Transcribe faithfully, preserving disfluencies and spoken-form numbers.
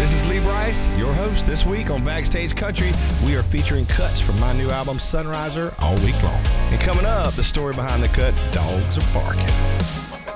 This is Lee Bryce, your host. This week on Backstage Country, we are featuring cuts from my new album, Sunriser, all week long. And coming up, the story behind the cut, Dogs Are Barking.